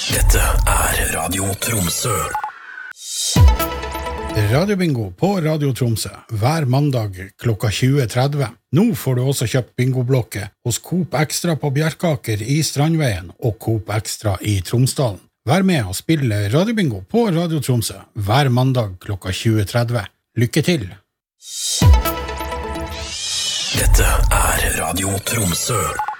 Dette Radio Tromsø. Radiobingo på Radio Tromsø hver mandag klokka 20:30. Nå får du også kjøpt bingoblokke hos Coop Extra på Bjerkaker i Strandveien og Coop Extra i Tromsdalen. Vær med og spille Radiobingo på Radio Tromsø hver mandag klokka 20:30. Lykke til! Dette Radio Tromsø.